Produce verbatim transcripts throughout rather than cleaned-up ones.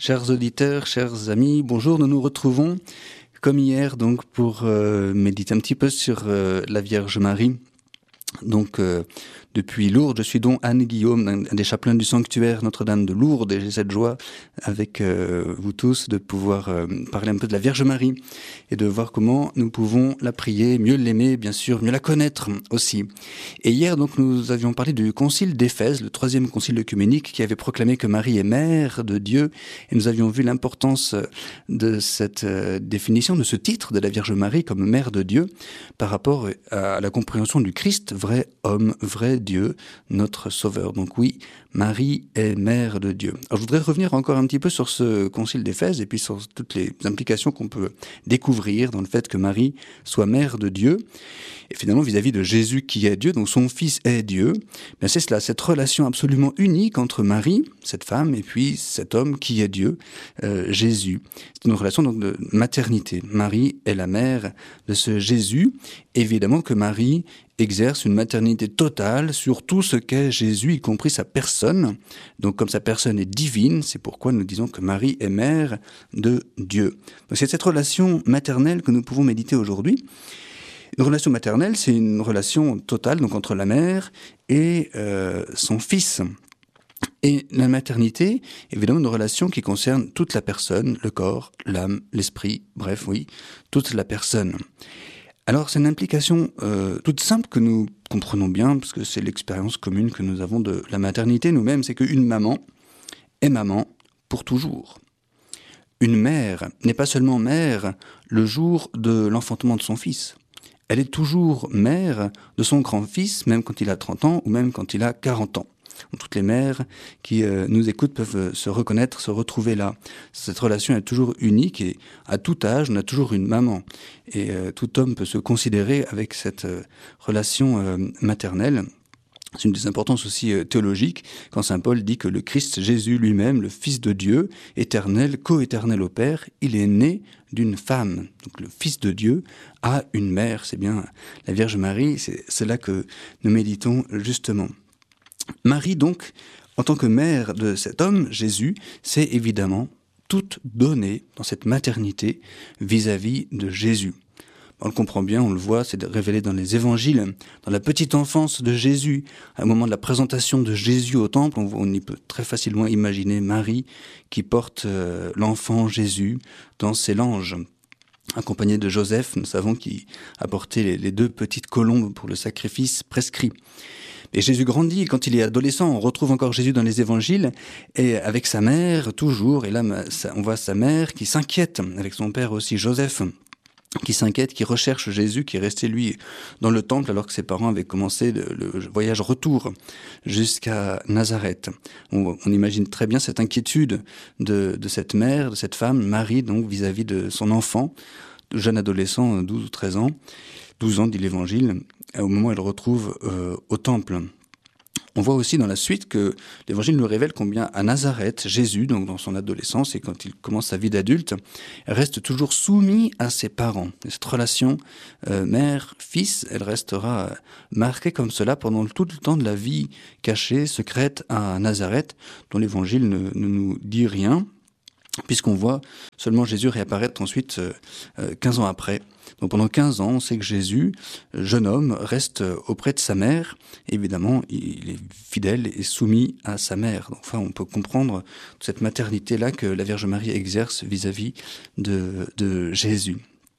Chers auditeurs, chers amis, bonjour, nous nous retrouvons comme hier donc pour euh, méditer un petit peu sur euh, la Vierge Marie. Donc euh, depuis Lourdes, je suis donc Anne Guillaume, un des chapelains du sanctuaire Notre-Dame de Lourdes, et j'ai cette joie avec euh, vous tous de pouvoir euh, parler un peu de la Vierge Marie et de voir comment nous pouvons la prier, mieux l'aimer, bien sûr, mieux la connaître aussi. Et hier, donc, nous avions parlé du concile d'Éphèse, le troisième concile œcuménique, qui avait proclamé que Marie est mère de Dieu, et nous avions vu l'importance de cette euh, définition, de ce titre de la Vierge Marie comme mère de Dieu, par rapport à la compréhension du Christ, vrai homme, vrai Dieu, notre Sauveur. Donc oui, Marie est mère de Dieu. Alors je voudrais revenir encore un petit peu sur ce concile d'Éphèse et puis sur toutes les implications qu'on peut découvrir dans le fait que Marie soit mère de Dieu. Et finalement, vis-à-vis de Jésus qui est Dieu, donc son Fils est Dieu, bien c'est cela, cette relation absolument unique entre Marie, cette femme, et puis cet homme qui est Dieu, euh, Jésus. C'est une relation donc de maternité. Marie est la mère de ce Jésus. Évidemment que Marie exerce une maternité totale sur tout ce qu'est Jésus, y compris sa personne. Donc comme sa personne est divine, c'est pourquoi nous disons que Marie est mère de Dieu. Donc c'est cette relation maternelle que nous pouvons méditer aujourd'hui. Une relation maternelle, c'est une relation totale donc entre la mère et euh, son fils. Et la maternité, évidemment, une relation qui concerne toute la personne, le corps, l'âme, l'esprit, bref, oui, toute la personne. Alors, c'est une implication euh, toute simple que nous comprenons bien, parce que c'est l'expérience commune que nous avons de la maternité nous-mêmes, c'est qu'une maman est maman pour toujours. Une mère n'est pas seulement mère le jour de l'enfantement de son fils. Elle est toujours mère de son grand-fils, même quand il a trente ans ou même quand il a quarante ans. Toutes les mères qui euh, nous écoutent peuvent se reconnaître, se retrouver là. Cette relation est toujours unique et à tout âge, on a toujours une maman. Et euh, tout homme peut se considérer avec cette euh, relation euh, maternelle. C'est une des importances aussi euh, théologiques quand saint Paul dit que le Christ Jésus lui-même, le Fils de Dieu, éternel, co-éternel au Père, il est né d'une femme. Donc le Fils de Dieu a une mère, c'est bien la Vierge Marie, c'est, c'est là que nous méditons justement. Marie, donc, en tant que mère de cet homme, Jésus, c'est évidemment toute donnée dans cette maternité vis-à-vis de Jésus. On le comprend bien, on le voit, c'est révélé dans les évangiles, dans la petite enfance de Jésus, au moment de la présentation de Jésus au temple, on, on y peut très facilement imaginer Marie qui porte euh, l'enfant Jésus dans ses langes. Accompagné de Joseph, nous savons qu'il a porté les, les deux petites colombes pour le sacrifice prescrit. Et Jésus grandit, quand il est adolescent, on retrouve encore Jésus dans les évangiles, et avec sa mère, toujours, et là on voit sa mère qui s'inquiète, avec son père aussi, Joseph, qui s'inquiète, qui recherche Jésus, qui est resté lui dans le temple alors que ses parents avaient commencé le, le voyage retour jusqu'à Nazareth. On, on imagine très bien cette inquiétude de, de cette mère, de cette femme, Marie, donc vis-à-vis de son enfant, jeune adolescent, douze ou treize ans, douze ans dit l'évangile, au moment où elle le retrouve euh, au temple. On voit aussi dans la suite que l'évangile nous révèle combien à Nazareth, Jésus, donc dans son adolescence et quand il commence sa vie d'adulte, reste toujours soumis à ses parents. Et cette relation euh, mère-fils, elle restera euh, marquée comme cela pendant tout le temps de la vie cachée, secrète à Nazareth, dont l'évangile ne, ne nous dit rien, puisqu'on voit seulement Jésus réapparaître ensuite euh, quinze ans après. Donc pendant quinze ans, on sait que Jésus, jeune homme, reste auprès de sa mère. Évidemment, il est fidèle et soumis à sa mère. Enfin, on peut comprendre cette maternité-là que la Vierge Marie exerce vis-à-vis de, de Jésus.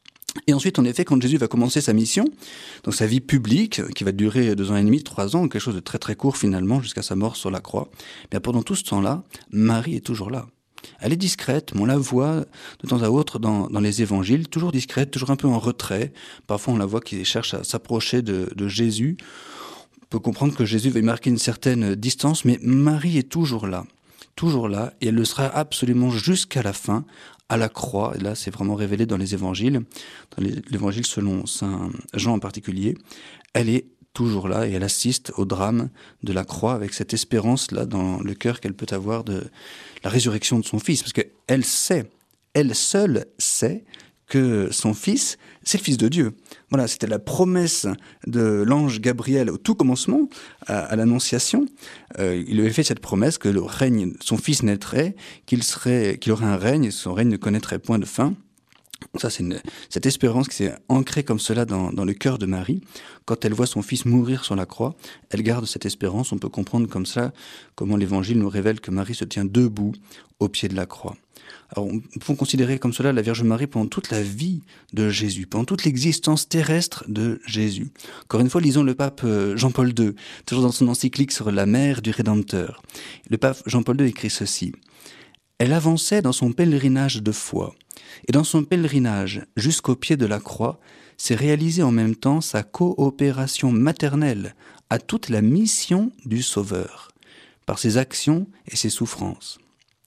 Et ensuite, en effet, quand Jésus va commencer sa mission, donc sa vie publique, qui va durer deux ans et demi, trois ans, quelque chose de très très court finalement, jusqu'à sa mort sur la croix, bien pendant tout ce temps-là, Marie est toujours là. Elle est discrète, mais on la voit de temps à autre dans, dans les évangiles, toujours discrète, toujours un peu en retrait. Parfois, on la voit qui cherche à s'approcher de, de Jésus. On peut comprendre que Jésus va marquer une certaine distance, mais Marie est toujours là, toujours là, et elle le sera absolument jusqu'à la fin, à la croix. Et là, c'est vraiment révélé dans les évangiles, dans les, l'évangile selon saint Jean en particulier. Elle est toujours là et elle assiste au drame de la croix avec cette espérance-là dans le cœur qu'elle peut avoir de la résurrection de son fils. Parce qu'elle sait, elle seule sait que son fils, c'est le Fils de Dieu. Voilà, c'était la promesse de l'ange Gabriel au tout commencement, à, à l'Annonciation. Euh, il avait fait cette promesse que le règne, son fils naîtrait, qu'il serait, qu'il aurait un règne, et son règne ne connaîtrait point de fin. Ça, c'est une, cette espérance qui s'est ancrée comme cela dans, dans le cœur de Marie. Quand elle voit son fils mourir sur la croix, elle garde cette espérance. On peut comprendre comme ça comment l'Évangile nous révèle que Marie se tient debout au pied de la croix. Alors, on peut considérer comme cela la Vierge Marie pendant toute la vie de Jésus, pendant toute l'existence terrestre de Jésus. Encore une fois, lisons le pape Jean-Paul deux, toujours dans son encyclique sur la mère du Rédempteur. Le pape Jean-Paul deux écrit ceci. « Elle avançait dans son pèlerinage de foi. Et dans son pèlerinage jusqu'au pied de la croix, s'est réalisée en même temps sa coopération maternelle à toute la mission du Sauveur, par ses actions et ses souffrances.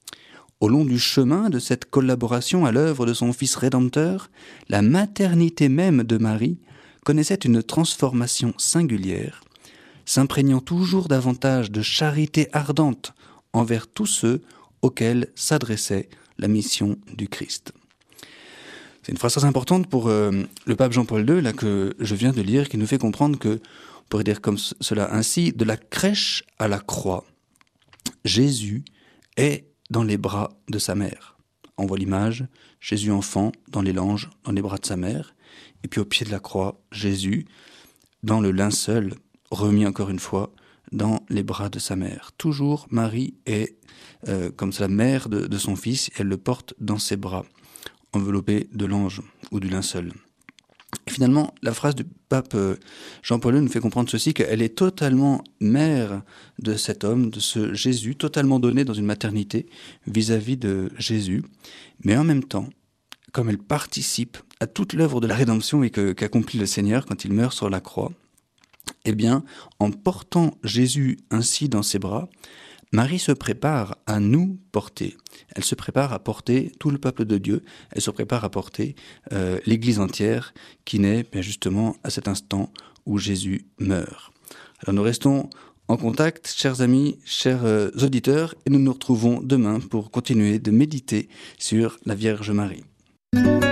Au long du chemin de cette collaboration à l'œuvre de son Fils Rédempteur, la maternité même de Marie connaissait une transformation singulière, s'imprégnant toujours davantage de charité ardente envers tous ceux auxquels s'adressait la mission du Christ. » C'est une phrase très importante pour euh, le pape Jean-Paul deux, là, que je viens de lire, qui nous fait comprendre que, on pourrait dire comme cela ainsi, de la crèche à la croix, Jésus est dans les bras de sa mère. On voit l'image, Jésus enfant dans les langes, dans les bras de sa mère, et puis au pied de la croix, Jésus dans le linceul, remis encore une fois, dans les bras de sa mère. Toujours, Marie est euh, comme la mère de, de son fils, et elle le porte dans ses bras, enveloppé de l'ange ou du linceul. Et finalement, la phrase du pape Jean-Paul deux nous fait comprendre ceci, qu'elle est totalement mère de cet homme, de ce Jésus, totalement donné dans une maternité vis-à-vis de Jésus, mais en même temps, comme elle participe à toute l'œuvre de la rédemption et que, qu'accomplit le Seigneur quand il meurt sur la croix, eh bien, en portant Jésus ainsi dans ses bras, Marie se prépare à nous porter. Elle se prépare à porter tout le peuple de Dieu. Elle se prépare à porter euh, l'Église entière qui naît bien justement à cet instant où Jésus meurt. Alors nous restons en contact, chers amis, chers euh, auditeurs, et nous nous retrouvons demain pour continuer de méditer sur la Vierge Marie.